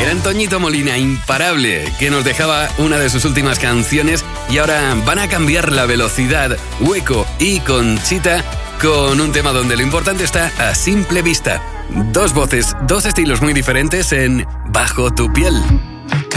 Eran Toñito Molina, imparable, que nos dejaba una de sus últimas canciones y ahora van a cambiar la velocidad. Hueco y Conchita con un tema donde lo importante está a simple vista. Dos voces, dos estilos muy diferentes en Bajo tu piel.